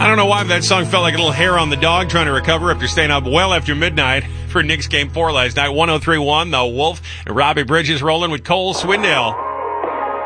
don't know why, but that song felt like a little hair on the dog trying to recover after staying up well after midnight for Knicks Game 4 last night. 103-1, the Wolf. And Robbie Bridges rolling with Cole Swindell.